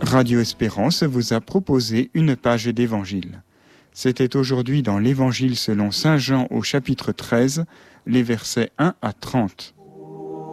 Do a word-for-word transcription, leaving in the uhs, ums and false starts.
Radio Espérance vous a proposé une page d'évangile. C'était aujourd'hui dans l'Évangile selon saint Jean au chapitre treize, les versets un à trente.